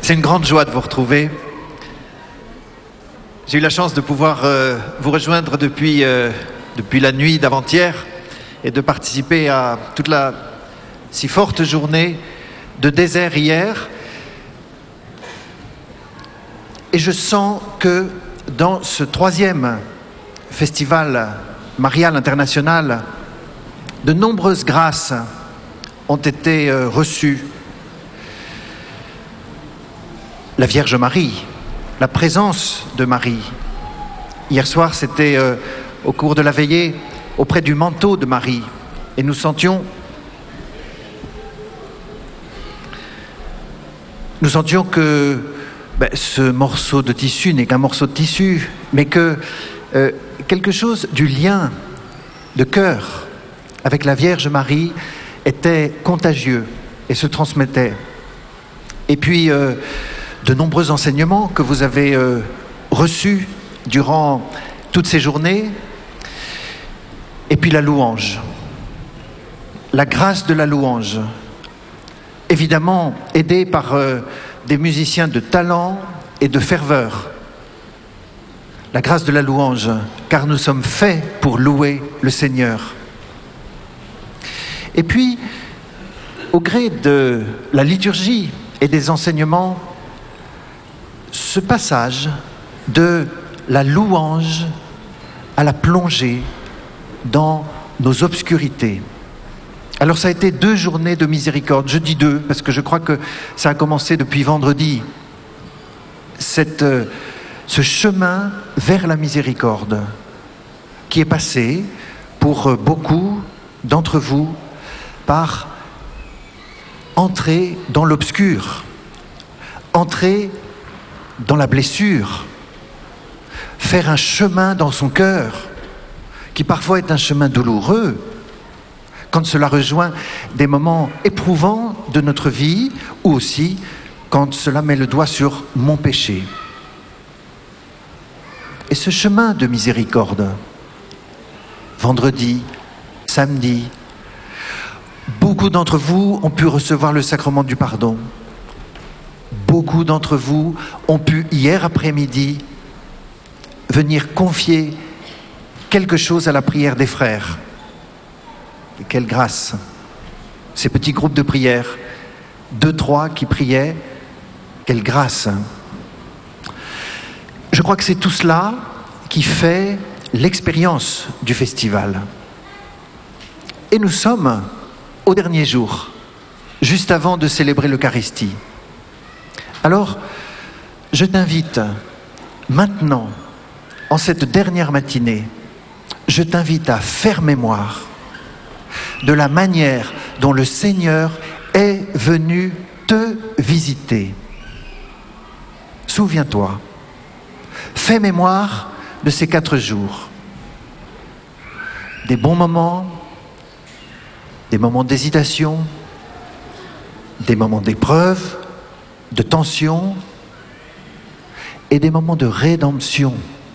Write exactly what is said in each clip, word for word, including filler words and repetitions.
C'est une grande joie de vous retrouver. J'ai eu la chance de pouvoir euh, vous rejoindre depuis, euh, depuis la nuit d'avant-hier et de participer à toute la si forte journée de désert hier. Et je sens que dans ce troisième festival marial international, de nombreuses grâces ont été euh, reçues. La Vierge Marie, la présence de Marie. Hier soir, c'était euh, au cours de la veillée auprès du manteau de Marie. Et nous sentions, nous sentions que ben, ce morceau de tissu n'est qu'un morceau de tissu, mais que euh, quelque chose du lien de cœur avec la Vierge Marie était contagieux et se transmettait. Et puis, euh, de nombreux enseignements que vous avez euh, reçus durant toutes ces journées, et puis la louange, la grâce de la louange, évidemment aidée par euh, des musiciens de talent et de ferveur. La grâce de la louange, car nous sommes faits pour louer le Seigneur. Et puis, au gré de la liturgie et des enseignements, ce passage de la louange à la plongée dans nos obscurités. Alors ça a été deux journées de miséricorde. Je dis deux parce que je crois que ça a commencé depuis vendredi. Cette, euh, ce chemin vers la miséricorde qui est passé pour beaucoup d'entre vous par entrer dans l'obscur, entrer dans la blessure, faire un chemin dans son cœur, qui parfois est un chemin douloureux, quand cela rejoint des moments éprouvants de notre vie, ou aussi quand cela met le doigt sur mon péché. Et ce chemin de miséricorde, vendredi, samedi, beaucoup d'entre vous ont pu recevoir le sacrement du pardon. Beaucoup d'entre vous ont pu, hier après-midi, venir confier quelque chose à la prière des frères. Et quelle grâce! Ces petits groupes de prière, deux, trois qui priaient, quelle grâce! Je crois que c'est tout cela qui fait l'expérience du festival. Et nous sommes au dernier jour, juste avant de célébrer l'Eucharistie. Alors, je t'invite maintenant, en cette dernière matinée, je t'invite à faire mémoire de la manière dont le Seigneur est venu te visiter. Souviens-toi, fais mémoire de ces quatre jours. Des bons moments, des moments d'hésitation, des moments d'épreuve, de tension et des moments de rédemption.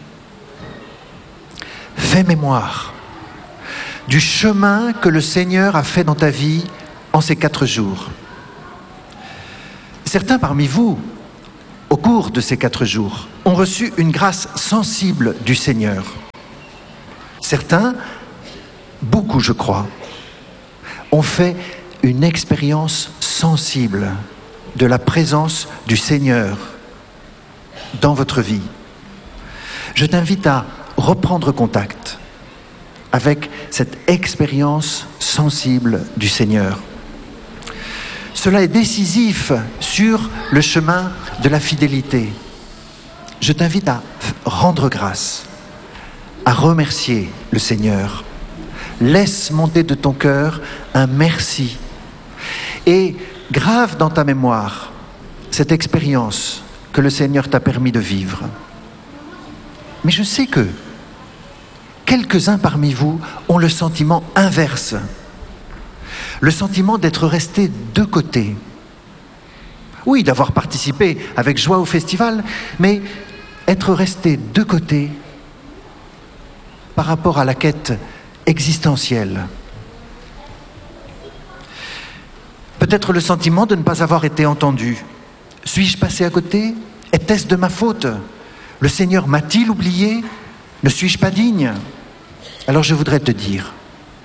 Fais mémoire du chemin que le Seigneur a fait dans ta vie en ces quatre jours. Certains parmi vous, au cours de ces quatre jours, ont reçu une grâce sensible du Seigneur. Certains, beaucoup je crois, ont fait une expérience sensible de la présence du Seigneur dans votre vie. Je t'invite à reprendre contact avec cette expérience sensible du Seigneur. Cela est décisif sur le chemin de la fidélité. Je t'invite à rendre grâce, à remercier le Seigneur. Laisse monter de ton cœur un merci et grave dans ta mémoire cette expérience que le Seigneur t'a permis de vivre. Mais je sais que quelques-uns parmi vous ont le sentiment inverse, le sentiment d'être restés de côté. Oui, d'avoir participé avec joie au festival, mais être resté de côté par rapport à la quête existentielle. Peut-être le sentiment de ne pas avoir été entendu, Suis-je passé à côté? Était-ce de ma faute? Le Seigneur m'a-t-il oublié? Ne suis-je pas digne? Alors je voudrais te dire,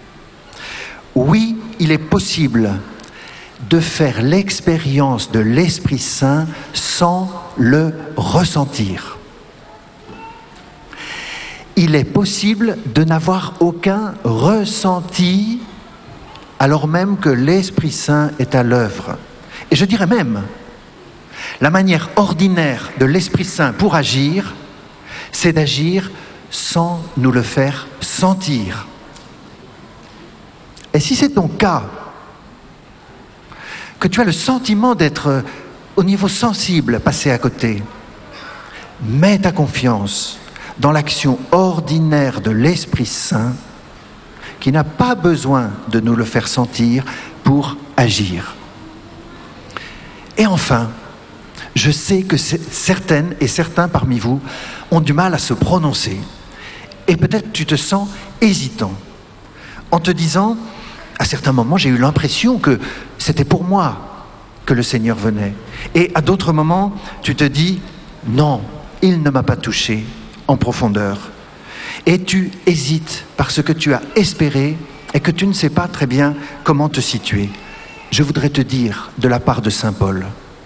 oui, il est possible de faire l'expérience de l'Esprit Saint sans le ressentir. Il est possible de n'avoir aucun ressenti alors même que l'Esprit Saint est à l'œuvre. Et je dirais même, la manière ordinaire de l'Esprit Saint pour agir, c'est d'agir sans nous le faire sentir. Et si c'est ton cas, que tu as le sentiment d'être au niveau sensible, passé à côté, mets ta confiance dans l'action ordinaire de l'Esprit Saint qui n'a pas besoin de nous le faire sentir pour agir. Et enfin, je sais que certaines et certains parmi vous ont du mal à se prononcer. Et peut-être tu te sens hésitant, en te disant, à certains moments, j'ai eu l'impression que c'était pour moi que le Seigneur venait. Et à d'autres moments, tu te dis, non, il ne m'a pas touché en profondeur. Et tu hésites parce que tu as espéré et que tu ne sais pas très bien comment te situer. Je voudrais te dire de la part de Saint Paul.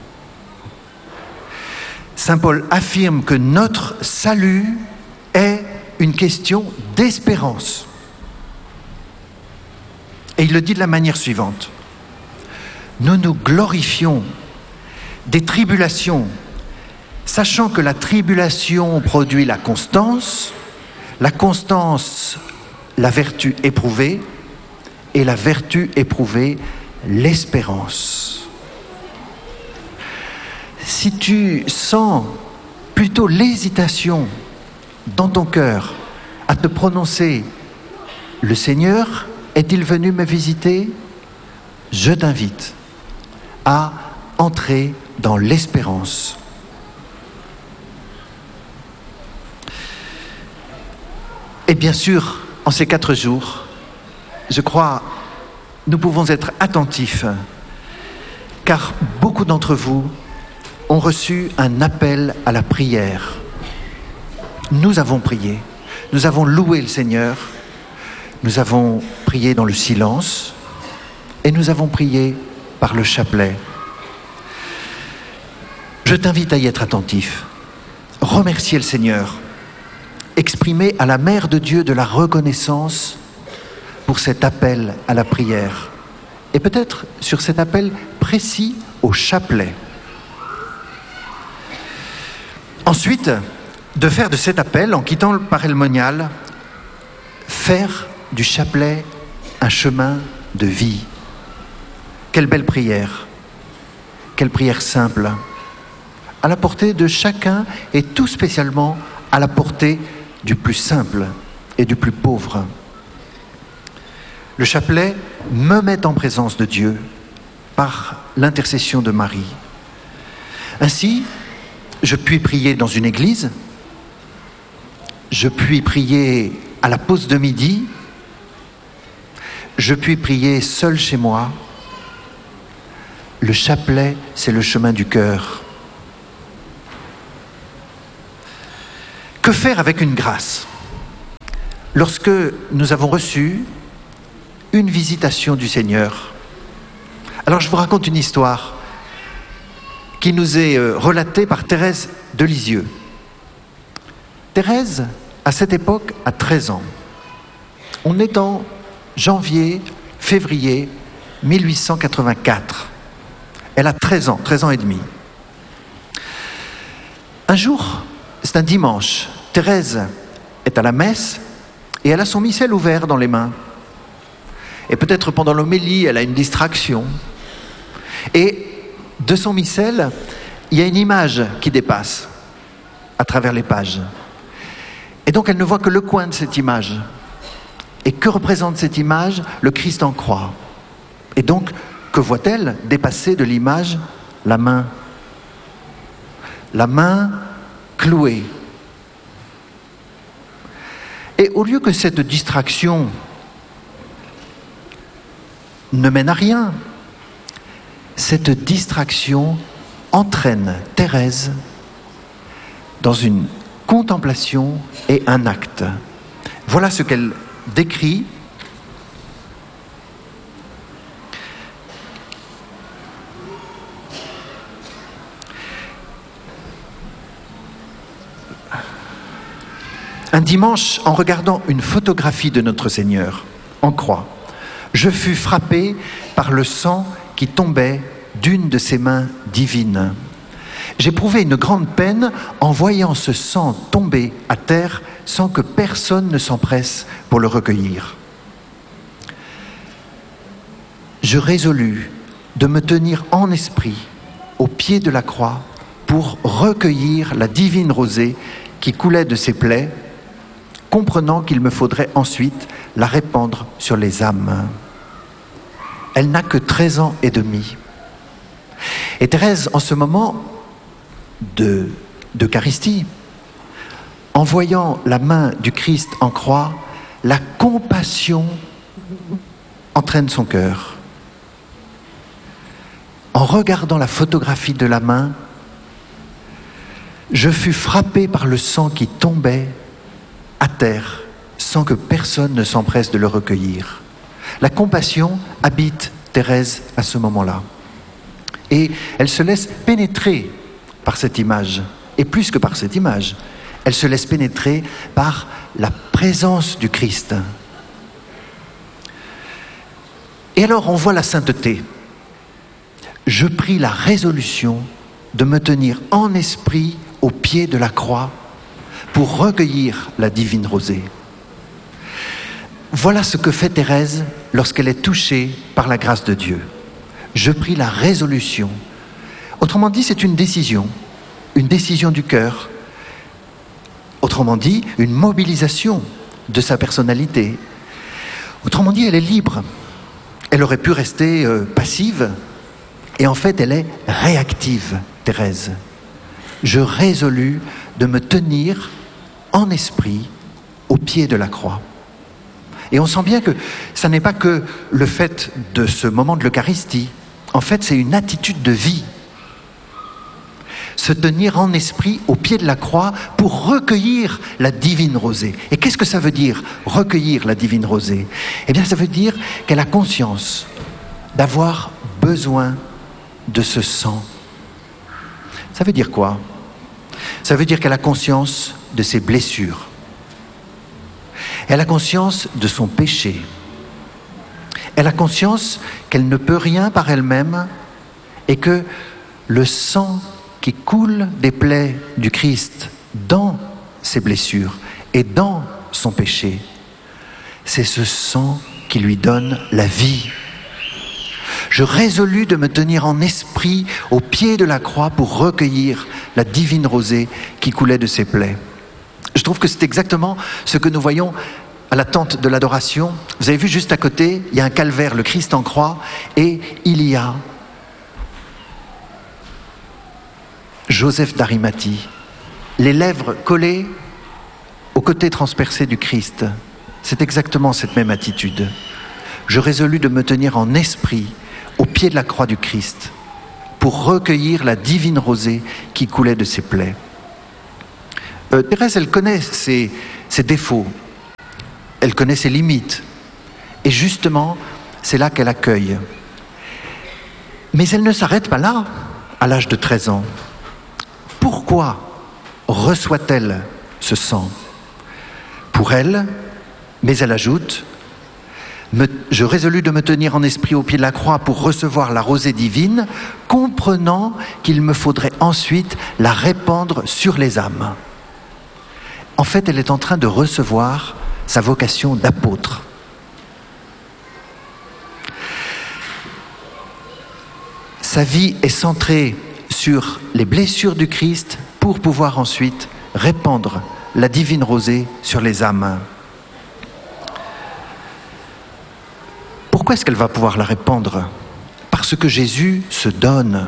Saint Paul affirme que notre salut est une question d'espérance. Et il le dit de la manière suivante. Nous nous glorifions des tribulations, sachant que la tribulation produit la constance, la constance, la vertu éprouvée, et la vertu éprouvée, l'espérance. Si tu sens plutôt l'hésitation dans ton cœur à te prononcer « Le Seigneur est-il venu me visiter ?» Je t'invite à entrer dans l'espérance. Et bien sûr, en ces quatre jours, je crois, nous pouvons être attentifs, car beaucoup d'entre vous ont reçu un appel à la prière. Nous avons prié, nous avons loué le Seigneur, nous avons prié dans le silence et nous avons prié par le chapelet. Je t'invite à y être attentif, remercier le Seigneur, exprimer à la Mère de Dieu de la reconnaissance pour cet appel à la prière et peut-être sur cet appel précis au chapelet. Ensuite, de faire de cet appel, en quittant le parelmonial, faire du chapelet un chemin de vie. Quelle belle prière, quelle prière simple, à la portée de chacun et tout spécialement à la portée du plus simple et du plus pauvre. Le chapelet me met en présence de Dieu par l'intercession de Marie. Ainsi, je puis prier dans une église, je puis prier à la pause de midi, je puis prier seul chez moi. Le chapelet, c'est le chemin du cœur. Que faire avec une grâce? Lorsque nous avons reçu une visitation du Seigneur. Alors je vous raconte une histoire qui nous est relatée par Thérèse de Lisieux. Thérèse, à cette époque, a treize ans. On est en janvier, février mille huit cent quatre-vingt-quatre. Elle a treize ans, treize ans et demi. Un jour, c'est un dimanche, Thérèse est à la messe et elle a son missel ouvert dans les mains. Et peut-être pendant l'homélie, elle a une distraction. Et de son missel, il y a une image qui dépasse à travers les pages. Et donc elle ne voit que le coin de cette image. Et que représente cette image? Le Christ en croix. Et donc, que voit-elle dépasser de l'image? La main. La main clouée. Et au lieu que cette distraction ne mène à rien, cette distraction entraîne Thérèse dans une contemplation et un acte. Voilà ce qu'elle décrit. Un dimanche, en regardant une photographie de notre Seigneur en croix, je fus frappé par le sang qui tombait d'une de ses mains divines. J'éprouvais une grande peine en voyant ce sang tomber à terre sans que personne ne s'empresse pour le recueillir. Je résolus de me tenir en esprit au pied de la croix pour recueillir la divine rosée qui coulait de ses plaies, comprenant qu'il me faudrait ensuite la répandre sur les âmes. Elle n'a que treize ans et demi. Et Thérèse, en ce moment de, d'Eucharistie, en voyant la main du Christ en croix, la compassion entraîne son cœur. En regardant la photographie de la main, je fus frappé par le sang qui tombait à terre sans que personne ne s'empresse de le recueillir. La compassion habite Thérèse à ce moment-là. Et elle se laisse pénétrer par cette image. Et plus que par cette image, elle se laisse pénétrer par la présence du Christ. Et alors on voit la sainteté. Je pris la résolution de me tenir en esprit au pied de la croix pour recueillir la divine rosée. Voilà ce que fait Thérèse lorsqu'elle est touchée par la grâce de Dieu. Je pris la résolution. Autrement dit, c'est une décision, une décision du cœur. Autrement dit, une mobilisation de sa personnalité. Autrement dit, elle est libre. Elle aurait pu rester euh, passive, et en fait, elle est réactive, Thérèse. Je résolus de me tenir en esprit au pied de la croix. Et on sent bien que ça n'est pas que le fait de ce moment de l'Eucharistie. En fait, c'est une attitude de vie. Se tenir en esprit au pied de la croix pour recueillir la divine rosée. Et qu'est-ce que ça veut dire, recueillir la divine rosée? Eh bien, ça veut dire qu'elle a conscience d'avoir besoin de ce sang. Ça veut dire quoi? Ça veut dire qu'elle a conscience de ses blessures. Elle a conscience de son péché. Elle a conscience qu'elle ne peut rien par elle-même et que le sang qui coule des plaies du Christ dans ses blessures et dans son péché, c'est ce sang qui lui donne la vie. Je résolus de me tenir en esprit au pied de la croix pour recueillir la divine rosée qui coulait de ses plaies. Je trouve que c'est exactement ce que nous voyons à la tente de l'adoration. Vous avez vu juste à côté, il y a un calvaire, le Christ en croix, et il y a Joseph d'Arimathie, les lèvres collées au côté transpercé du Christ. C'est exactement cette même attitude. Je résolus de me tenir en esprit au pied de la croix du Christ pour recueillir la divine rosée qui coulait de ses plaies. Euh, Thérèse, elle connaît ses, ses défauts, elle connaît ses limites, et justement, c'est là qu'elle accueille. Mais elle ne s'arrête pas là, à l'âge de treize ans. Pourquoi reçoit-elle ce sang? Pour elle, mais elle ajoute, me, je résolus de me tenir en esprit au pied de la croix pour recevoir la rosée divine, comprenant qu'il me faudrait ensuite la répandre sur les âmes. En fait, elle est en train de recevoir sa vocation d'apôtre. Sa vie est centrée sur les blessures du Christ pour pouvoir ensuite répandre la divine rosée sur les âmes. Pourquoi est-ce qu'elle va pouvoir la répandre? Parce que Jésus se donne.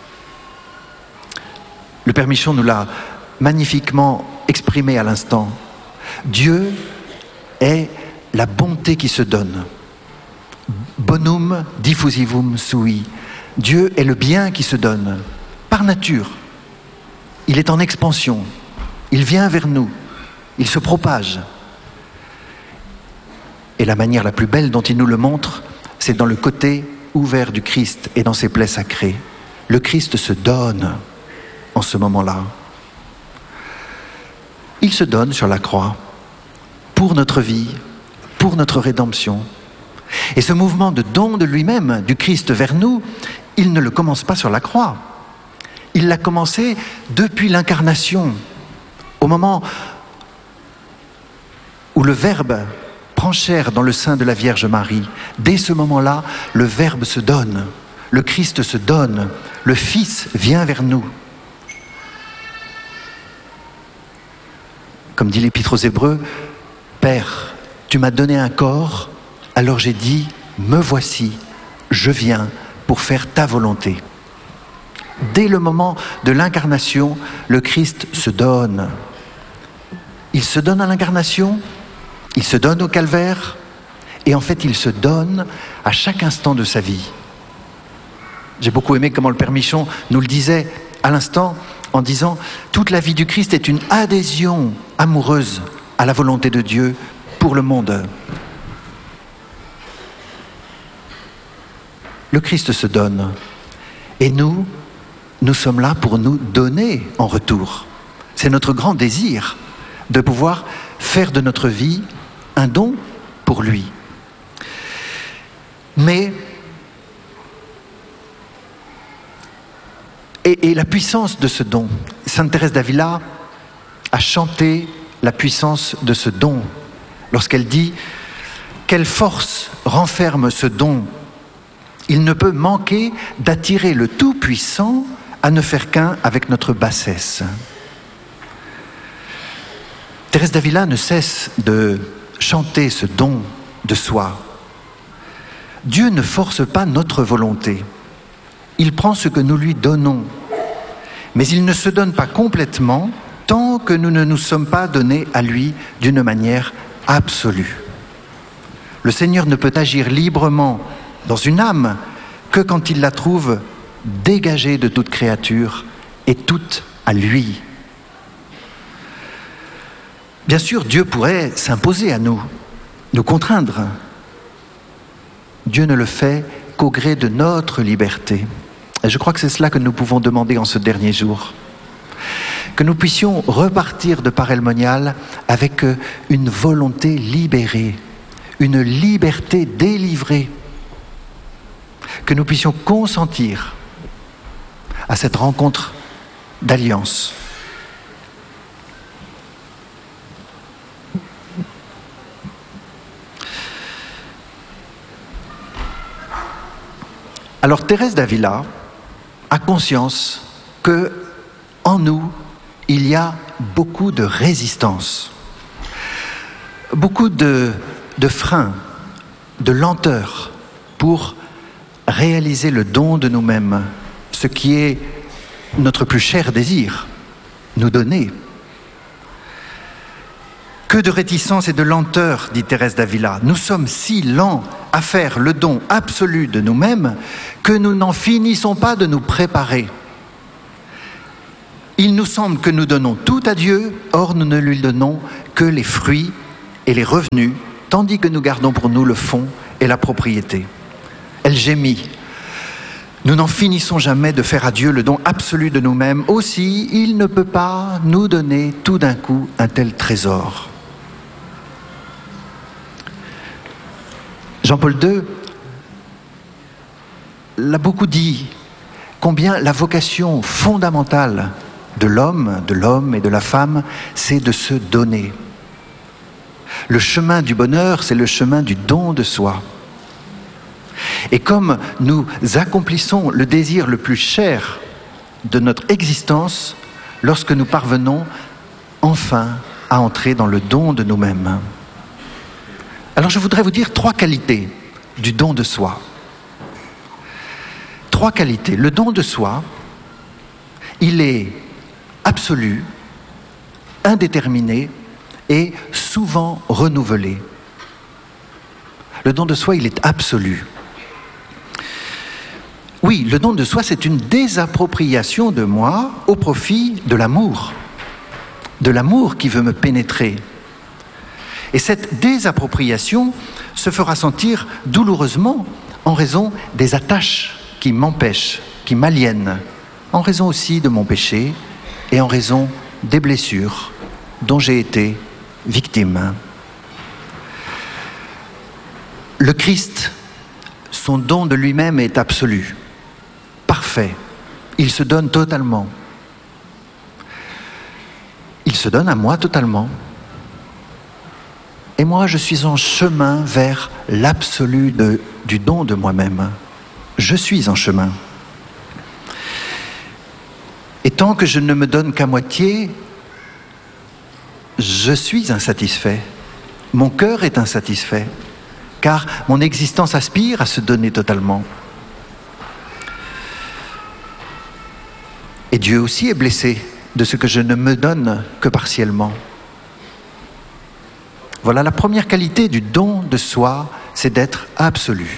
Le Père Michon nous l'a magnifiquement exprimé à l'instant. Dieu est la bonté qui se donne. Bonum diffusivum sui. Dieu est le bien qui se donne. par nature, il est en expansion, il vient vers nous, il se propage. Et la manière la plus belle dont il nous le montre, c'est dans le côté ouvert du Christ et dans ses plaies sacrées. Le Christ se donne en ce moment-là. Il se donne sur la croix pour notre vie, pour notre rédemption. Et ce mouvement de don de lui-même, du Christ vers nous, il ne le commence pas sur la croix. Il l'a commencé depuis l'incarnation, au moment où le Verbe prend chair dans le sein de la Vierge Marie. Dès ce moment-là, le Verbe se donne, le Christ se donne, le Fils vient vers nous. Comme dit l'Épître aux Hébreux, « Père, tu m'as donné un corps, alors j'ai dit, me voici, je viens pour faire ta volonté. » Dès le moment de l'incarnation, le Christ se donne. Il se donne à l'incarnation, il se donne au calvaire, et en fait il se donne à chaque instant de sa vie. J'ai beaucoup aimé comment le Père Michon nous le disait à l'instant, en disant « Toute la vie du Christ est une adhésion amoureuse à la volonté de Dieu pour le monde. » Le Christ se donne, et nous, nous sommes là pour nous donner en retour. C'est notre grand désir de pouvoir faire de notre vie un don pour lui. Mais, et, et la puissance de ce don, Sainte Thérèse d'Avila a chanté la puissance de ce don lorsqu'elle dit « Quelle force renferme ce don ? Il ne peut manquer d'attirer le Tout-Puissant à ne faire qu'un avec notre bassesse. » Thérèse d'Avila ne cesse de chanter ce don de soi. Dieu ne force pas notre volonté. Il prend ce que nous lui donnons. Mais il ne se donne pas complètement tant que nous ne nous sommes pas donnés à lui d'une manière absolue. Le Seigneur ne peut agir librement dans une âme que quand il la trouve dégagée de toute créature et toute à lui. Bien sûr, Dieu pourrait s'imposer à nous, nous contraindre. Dieu ne le fait qu'au gré de notre liberté. Et je crois que c'est cela que nous pouvons demander en ce dernier jour. Que nous puissions repartir de Parelmonial avec une volonté libérée, une liberté délivrée. Que nous puissions consentir à cette rencontre d'alliance. Alors Thérèse d'Avila a conscience que en nous, il y a beaucoup de résistance, beaucoup de, de freins, de lenteur pour réaliser le don de nous-mêmes, ce qui est notre plus cher désir, nous donner. Que de réticence et de lenteur, dit Thérèse d'Avila. Nous sommes si lents à faire le don absolu de nous-mêmes que nous n'en finissons pas de nous préparer. Il nous semble que nous donnons tout à Dieu, or nous ne lui donnons que les fruits et les revenus, tandis que nous gardons pour nous le fond et la propriété. Elle gémit. Nous n'en finissons jamais de faire à Dieu le don absolu de nous-mêmes. Aussi, il ne peut pas nous donner tout d'un coup un tel trésor. Jean-Paul deux l'a beaucoup dit, combien la vocation fondamentale de l'homme, de l'homme et de la femme, c'est de se donner. Le chemin du bonheur, c'est le chemin du don de soi. Et comme nous accomplissons le désir le plus cher de notre existence, lorsque nous parvenons enfin à entrer dans le don de nous-mêmes. Alors je voudrais vous dire trois qualités du don de soi. Trois qualités. Le don de soi, il est absolu, indéterminé et souvent renouvelé. Le don de soi, il est absolu. Oui, le don de soi, c'est une désappropriation de moi au profit de l'amour, de l'amour qui veut me pénétrer. Et cette désappropriation se fera sentir douloureusement en raison des attaches qui m'empêchent, qui m'aliènent, en raison aussi de mon péché et en raison des blessures dont j'ai été victime. Le Christ, son don de lui-même est absolu, parfait. Il se donne totalement. Il se donne à moi totalement. Et moi, je suis en chemin vers l'absolu de, du don de moi-même. Je suis en chemin. Et tant que je ne me donne qu'à moitié, je suis insatisfait. Mon cœur est insatisfait, car mon existence aspire à se donner totalement. Et Dieu aussi est blessé de ce que je ne me donne que partiellement. Voilà, la première qualité du don de soi, c'est d'être absolu.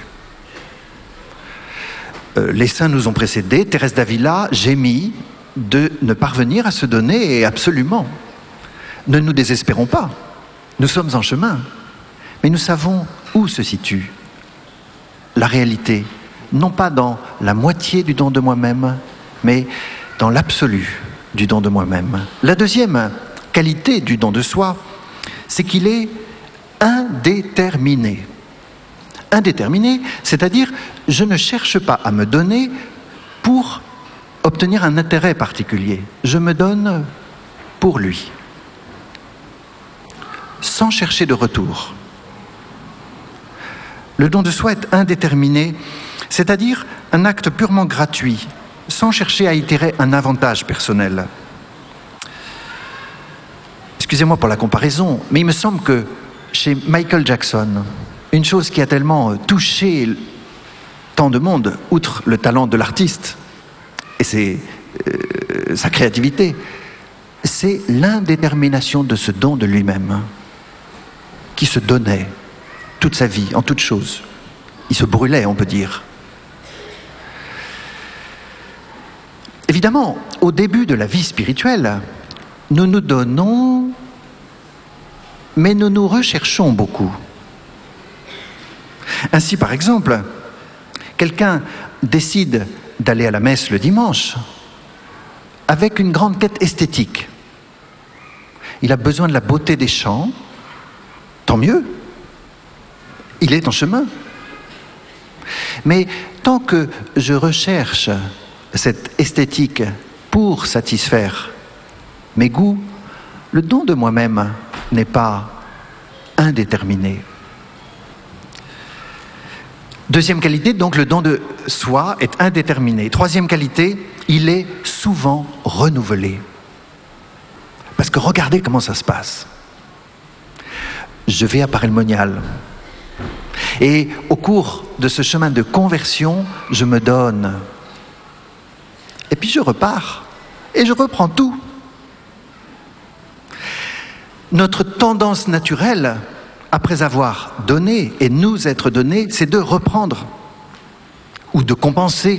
Euh, les saints nous ont précédés, Thérèse d'Avila gémit de ne parvenir à se donner, et absolument. Ne nous désespérons pas, nous sommes en chemin, mais nous savons où se situe la réalité, non pas dans la moitié du don de moi-même, mais dans l'absolu du don de moi-même. La deuxième qualité du don de soi, c'est qu'il est indéterminé. Indéterminé, c'est-à-dire je ne cherche pas à me donner pour obtenir un intérêt particulier. Je me donne pour lui, sans chercher de retour. Le don de soi est indéterminé, c'est-à-dire un acte purement gratuit, sans chercher à y tirer un avantage personnel. Excusez-moi pour la comparaison, mais il me semble que chez Michael Jackson, une chose qui a tellement touché tant de monde, outre le talent de l'artiste et ses, euh, sa créativité, c'est l'indétermination de ce don de lui-même, qui se donnait toute sa vie, en toute chose. Il se brûlait, on peut dire. Évidemment, au début de la vie spirituelle, nous nous donnons, mais nous nous recherchons beaucoup. Ainsi, par exemple, quelqu'un décide d'aller à la messe le dimanche avec une grande quête esthétique. Il a besoin de la beauté des chants, tant mieux, il est en chemin. Mais tant que je recherche cette esthétique pour satisfaire mes goûts, le don de moi-même n'est pas indéterminé. Deuxième qualité, donc le don de soi est indéterminé. Troisième qualité, il est souvent renouvelé. Parce que regardez comment ça se passe. Je vais à Paray-le-Monial. Et au cours de ce chemin de conversion, je me donne. Et puis je repars. Et je reprends tout. Notre tendance naturelle, après avoir donné et nous être donnés, c'est de reprendre ou de compenser.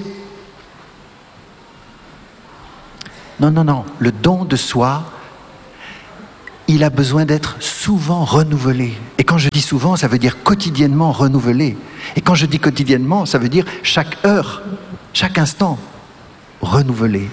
Non, non, non. Le don de soi, il a besoin d'être souvent renouvelé. Et quand je dis souvent, ça veut dire quotidiennement renouvelé. Et quand je dis quotidiennement, ça veut dire chaque heure, chaque instant, renouvelé.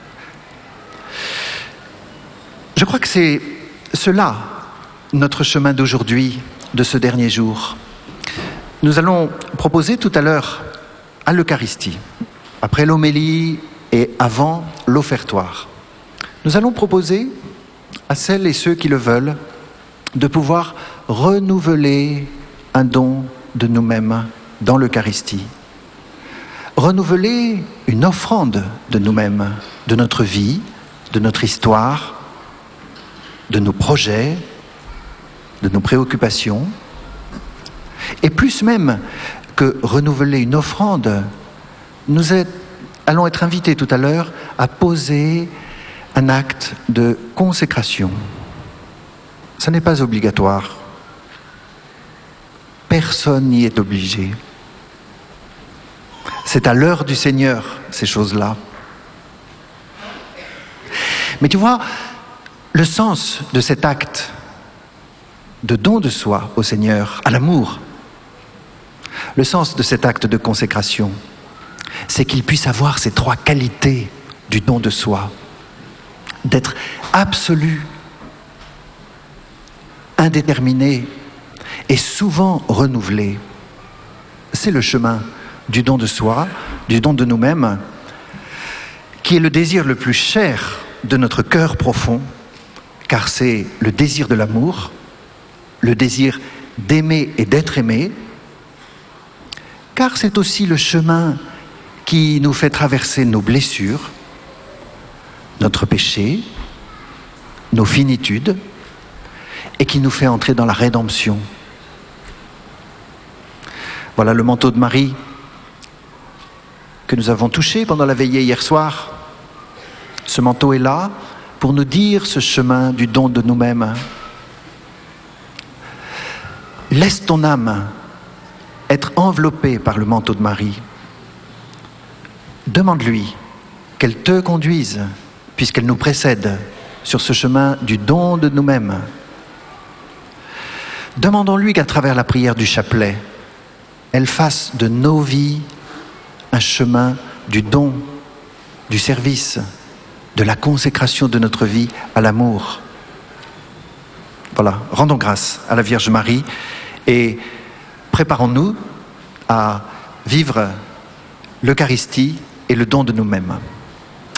Je crois que c'est cela, notre chemin d'aujourd'hui, de ce dernier jour. Nous allons proposer tout à l'heure à l'Eucharistie, après l'homélie et avant l'offertoire. Nous allons proposer à celles et ceux qui le veulent de pouvoir renouveler un don de nous-mêmes dans l'Eucharistie. Renouveler une offrande de nous-mêmes, de notre vie, de notre histoire, de nos projets, de nos préoccupations. Et plus même que renouveler une offrande, nous allons être invités tout à l'heure à poser un acte de consécration. Ce n'est pas obligatoire. Personne n'y est obligé. C'est à l'heure du Seigneur, ces choses-là. Mais tu vois, le sens de cet acte de don de soi au Seigneur, à l'amour, le sens de cet acte de consécration, c'est qu'il puisse avoir ces trois qualités du don de soi, d'être absolu, indéterminé et souvent renouvelé. C'est le chemin du don de soi, du don de nous-mêmes, qui est le désir le plus cher de notre cœur profond, car c'est le désir de l'amour, le désir d'aimer et d'être aimé, car c'est aussi le chemin qui nous fait traverser nos blessures, notre péché, nos finitudes, et qui nous fait entrer dans la rédemption. Voilà le manteau de Marie que nous avons touché pendant la veillée hier soir. Ce manteau est là pour nous dire ce chemin du don de nous-mêmes. Laisse ton âme être enveloppée par le manteau de Marie. Demande-lui qu'elle te conduise, puisqu'elle nous précède sur ce chemin du don de nous-mêmes. Demandons-lui qu'à travers la prière du chapelet, elle fasse de nos vies un chemin du don, du service, de la consécration de notre vie à l'amour. Voilà, rendons grâce à la Vierge Marie et préparons-nous à vivre l'Eucharistie et le don de nous-mêmes.